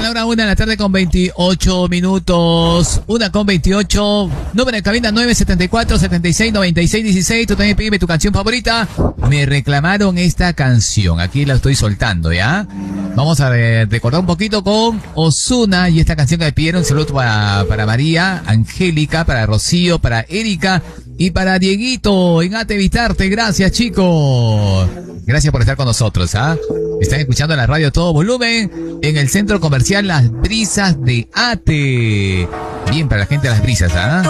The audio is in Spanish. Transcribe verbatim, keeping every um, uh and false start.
la hora una de la tarde con veintiocho minutos. Una con veintiocho. Número de cabina nueve setenta y cuatro, setenta y seis, noventa y seis, dieciséis. Tú también pídeme tu canción favorita. Me reclamaron esta canción. Aquí la estoy soltando, ¿ya? Vamos a re recordar un poquito con Ozuna y esta canción que me pidieron. Saludos para, para María, Angélica, para Rocío, para Erika y para Dieguito en Ate Evitarte. Gracias, chicos. Gracias por estar con nosotros, ¿ah? Están escuchando la radio a todo volumen en el centro comercial Las Brisas de Ate. Bien, para la gente de Las Brisas, ¿ah?